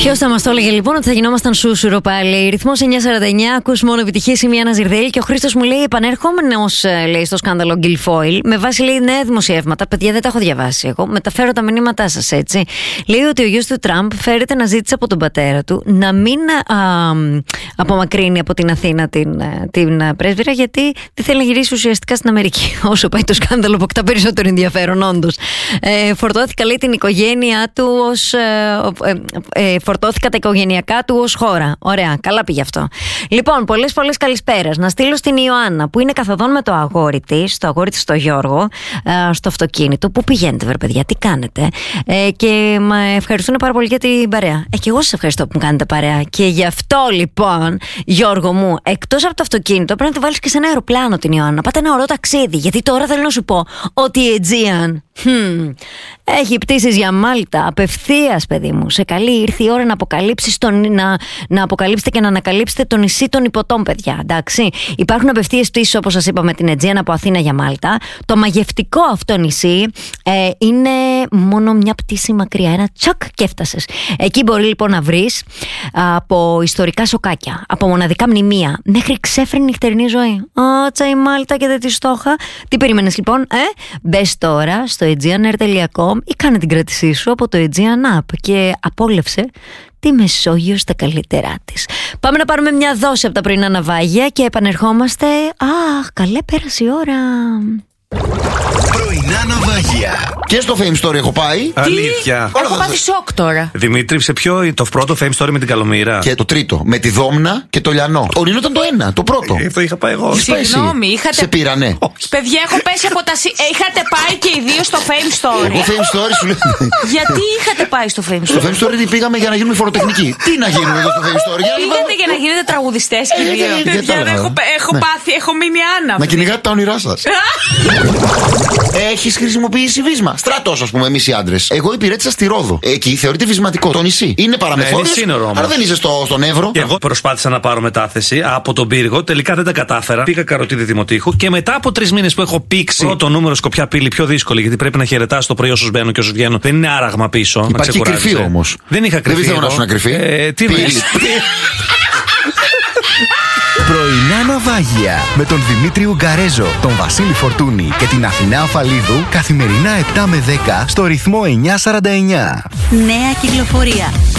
Ποιος θα μας το έλεγε λοιπόν ότι θα γινόμασταν σούσουρο πάλι. Ρυθμός 949, ακούς μόνο επιτυχίες, είμαι η Άννα Ζιρδέλη και ο Χρήστος μου λέει επανερχόμενος λέει στο σκάνδαλο Guilfoyle με βάση λέει νέα δημοσιεύματα. Παιδιά, δεν τα έχω διαβάσει εγώ. Μεταφέρω τα μηνύματά σας έτσι. Λέει ότι ο γιος του Τραμπ φέρεται να ζήτησε από τον πατέρα του να μην απομακρύνει από την Αθήνα την πρέσβυρα, γιατί δεν θέλει να γυρίσει ουσιαστικά στην Αμερική. Όσο πάει το σκάνδαλο, αποκτά περισσότερο ενδιαφέρον, όντως. Φορτώθηκα λέει την οικογένειά του φορτώθηκα τα οικογενειακά του ως χώρα. Ωραία, καλά πήγε αυτό. Λοιπόν, πολλές καλησπέρας. Να στείλω στην Ιωάννα που είναι καθοδόν με το αγόρι της, στο Γιώργο, στο αυτοκίνητο. Πού πηγαίνετε, βρε παιδιά, τι κάνετε? Και με ευχαριστούν πάρα πολύ για την παρέα. Και εγώ σας ευχαριστώ που μου κάνετε παρέα. Και γι' αυτό λοιπόν, Γιώργο μου, εκτός από το αυτοκίνητο, πρέπει να τη βάλεις και σε ένα αεροπλάνο την Ιωάννα. Πάτε ένα ωραίο ταξίδι. Γιατί τώρα θέλω να σου πω ότι η Aegean έχει πτήσεις για Μάλτα απευθείας, παιδί μου. Σε καλή, ήρθε η ώρα να αποκαλύψεις να αποκαλύψετε και να ανακαλύψετε το νησί των Ιππωτών, παιδιά. Εντάξει. Υπάρχουν απευθείας πτήσεις, όπως σας είπα, με την Aegean από Αθήνα για Μάλτα. Το μαγευτικό αυτό νησί είναι μόνο μια πτήση μακριά. Ένα τσακ και έφτασες. Εκεί μπορεί λοιπόν να βρεις από ιστορικά σοκάκια, από μοναδικά μνημεία, μέχρι ξέφρενη νυχτερινή ζωή. Άτσα η Μάλτα και δεν τη στόχα. Τι περίμενες λοιπόν? Μπες τώρα στο aegeanair.com ή κάνε την κράτησή σου από το Aegean App και απόλαυσε τη Μεσόγειο στα καλύτερά της. Πάμε να πάρουμε μια δόση από τα πρωινά ναυάγια και επανερχόμαστε. Αχ, καλέ, πέρασε η ώρα. Πρωινά ναυάγια. Και στο Fame Story έχω πάει. Αλήθεια. Έχω πάθει σοκ τώρα. Δημήτρη, σε ποιο το πρώτο Fame Story με την Καλομήρα? Και το τρίτο, με τη Δόμνα και το Λιανό. Ο Νίνο ήταν το ένα, το πρώτο. Αυτό είχα πάει εγώ. Συγγνώμη, είχατε. Σε πήρανε. Παιδιά, έχω πέσει από τα. Είχατε πάει και οι δύο στο Fame Story. Εγώ Fame Story σου λέω. Γιατί είχατε πάει στο Fame Στο Story? Fame Story πήγαμε για να γίνουμε φοροτεχνικοί. Τι να γίνουμε εδώ στο Fame Story? Πήγατε για να γίνετε τραγουδιστές και οι δύο. Γιατί Έχω πάθει, έχω μείνει άναυδη. να κυνηγάτε τα όνειρά σας. Έχεις χρησιμοποιήσει βίσμα? Στράτος, ας πούμε, εμείς οι άντρες. Εγώ υπηρέτησα στη Ρόδο. Εκεί θεωρείται βυσματικό. Το νησί. Είναι παραμεθόριος. Αλλά δεν είσαι στον Εύρο. Και εγώ προσπάθησα να πάρω μετάθεση από τον Πύργο. Τελικά δεν τα κατάφερα. Πήγα Καροτίδη Δημοτήχου και μετά από 3 μήνες που έχω πήξει το νούμερο Σκοπιά Πύλη πιο δύσκολη, γιατί πρέπει να χαιρετάς το πρωί όσους μπαίνουν και όσους βγαίνουν. Δεν είναι άραγμα πίσω. Υπάρχει κρυφή όμως. Δεν είχα κρυφή. Δεν θέλω να σου να κρυφή. Τι Πρωινά ναυάγια με τον Δημήτρη Ουγκαρέζο, τον Βασίλη Φορτούνη και την Αθηνά Αφαλίδου καθημερινά 7 με 10 στο ρυθμό 949. Νέα κυκλοφορία.